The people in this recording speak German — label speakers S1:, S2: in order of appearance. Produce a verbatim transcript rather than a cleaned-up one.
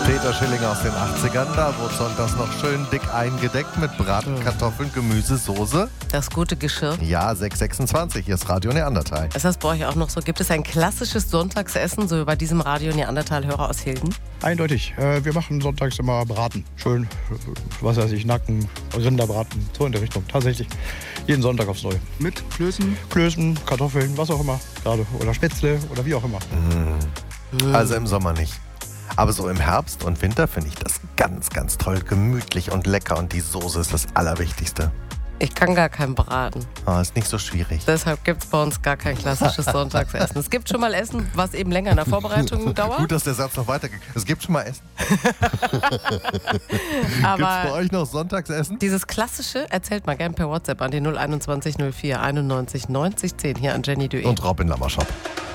S1: Peter Schilling aus den achtzigern, da wurde sonntags noch schön dick eingedeckt mit Braten, Kartoffeln, Gemüse, Soße.
S2: Das gute Geschirr.
S1: Ja, sechs sechsundzwanzig, hier ist Radio Neandertal.
S2: Ist das bei euch auch noch so? Gibt es ein klassisches Sonntagsessen, so wie bei diesem Radio Neandertal-Hörer aus Hilden?
S3: Eindeutig. Äh, wir machen sonntags immer Braten. Schön, äh, was weiß ich, Nacken, Rinderbraten, so in der Richtung. Tatsächlich jeden Sonntag aufs Neue.
S4: Mit Klößen?
S3: Klößen, Kartoffeln, was auch immer. Gerade. Oder Spätzle oder wie auch immer.
S1: Mm. Also im Sommer nicht. Aber so im Herbst und Winter finde ich das ganz, ganz toll. Gemütlich und lecker und die Soße ist das Allerwichtigste.
S2: Ich kann gar keinen braten.
S1: Oh, ist nicht so schwierig.
S2: Deshalb gibt es bei uns gar kein klassisches Sonntagsessen. Es gibt schon mal Essen, was eben länger in der Vorbereitung dauert.
S1: Gut, dass der Satz noch weitergeht. Es gibt schon mal Essen.
S2: Aber
S1: Gibt's bei euch noch Sonntagsessen?
S2: dieses klassische, erzählt mal gern per WhatsApp an die null einundzwanzig null vier einundneunzig neunzig zehn hier an Jenny Due.
S1: Und Robin Lammerschop.